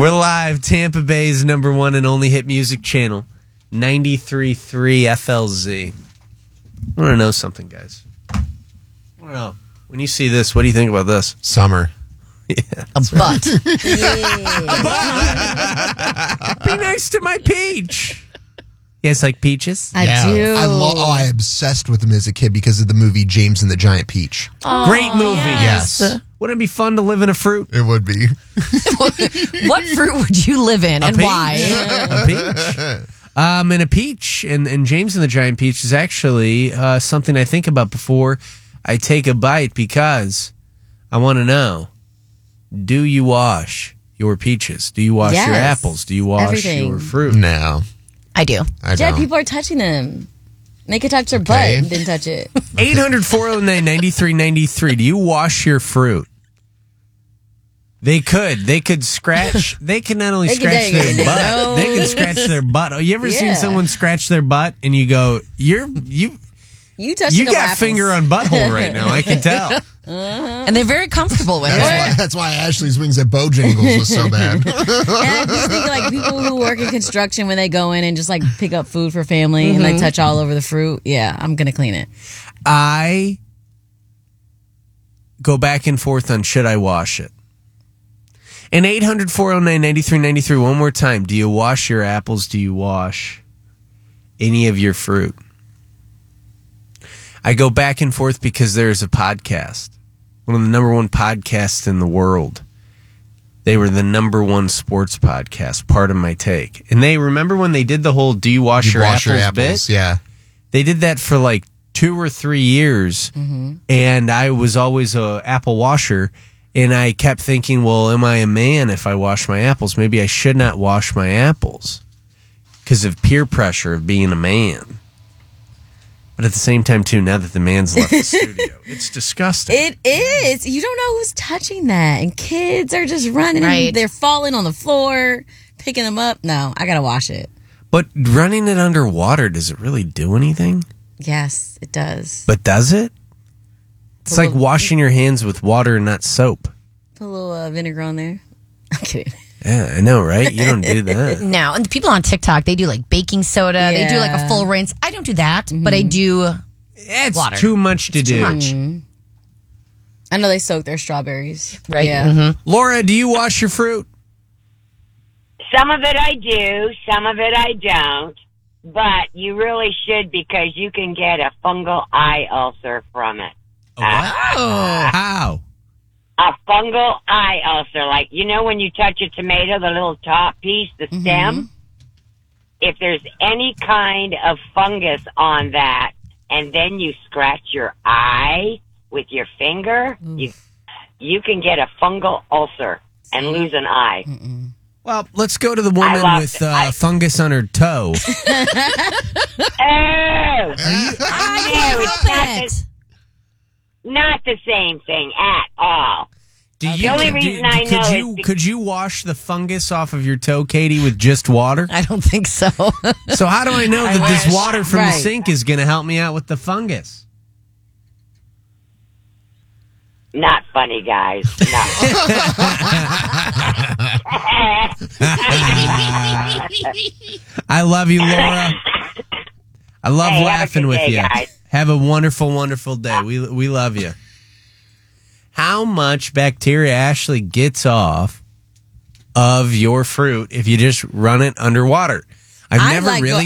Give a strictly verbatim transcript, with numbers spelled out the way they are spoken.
We're live, Tampa Bay's number one and only hit music channel, ninety-three point three F L Z. I want to know something, guys. I want to know. When you see this, what do you think about this? Summer. Yeah, a butt. Be nice to my peach. You guys like peaches? I yeah. do. I lo- oh, I obsessed with them as a kid because of the movie James and the Giant Peach. Oh, Great movie. Yes. yes. Wouldn't it be fun to live in a fruit? It would be. What fruit would you live in and peach. why? A peach. Um, and a peach, and, and James and the Giant Peach is actually uh, something I think about before I take a bite because I want to know, do you wash your peaches? Do you wash Yes. your apples? Do you wash Everything. your fruit? No. I do. I Yeah, don't. people are touching them. Make it touch their butt Okay. and then touch it. eight hundred, four oh nine, nine three nine three. Do you wash your fruit? They could. They could scratch. They can not only They can scratch dig it their in their butt, they can nose. scratch their butt. Oh, you ever seen Yeah. someone scratch their butt and you go, "You're you You touching you the got apples. finger on butthole right now." I can tell. And they're very comfortable with That's it. why, that's why Ashley's wings at Bojangles was so bad. And I just think like people who work in construction when they go in and just like pick up food for family and Mm-hmm. like touch all over the fruit. Yeah, I'm gonna clean it. I go back and forth on should I wash it. And eight hundred, four oh nine, nine three nine three, one more time. Do you wash your apples? Do you wash any of your fruit? I go back and forth because there's a podcast, one of the number one podcasts in the world. They were the number one sports podcast, part of my take. And they remember when they did the whole do you wash, You your, wash apples your apples, bit? yeah. They did that for like two or three years, and I was always a apple washer, and I kept thinking, well, am I a man if I wash my apples? Maybe I should not wash my apples because of peer pressure of being a man. But at the same time, too, now that the man's left the studio, it's disgusting. It is. You don't know who's touching that, and kids are just running. Right. And they're falling on the floor, picking them up. No, I gotta wash it. But running it underwater, does it really do anything? Yes, it does. But does it? It's like washing your hands with water and not soap. Put a little uh, vinegar on there. I'm kidding. Yeah, I know, right? You don't do that. No, and the people on TikTok, they do like baking soda. They do like a Yeah. full rinse. I don't do that, but I do. It's Water. too much to do. Too much. I know they soak their strawberries. Right. Yeah. Laura, do you wash your fruit? Some of it I do, some of it I don't. But you really should because you can get a fungal eye ulcer from it. Oh, how? A fungal eye ulcer. Like, you know when you touch a tomato, the little top piece, the stem? If there's any kind of fungus on that, and then you scratch your eye with your finger, you you can get a fungal ulcer and lose an eye. Well, let's go to the woman I with lost it. uh, I- fungus on her toe. Oh! I No, it's not it. the, not the same thing at all. Do you, The only do- reason do- I could know you is be- could you wash the fungus off of your toe, Katie, with just water? I don't think so. So how do I know that this wish. water from the Right. sink is going to help me out with the fungus? Not funny, guys. No. I love you, Laura. I love Hey, have a laughing good with day, you. guys. Have a wonderful, wonderful day. We we love you. How much bacteria actually gets off of your fruit if you just run it underwater? I've I never like really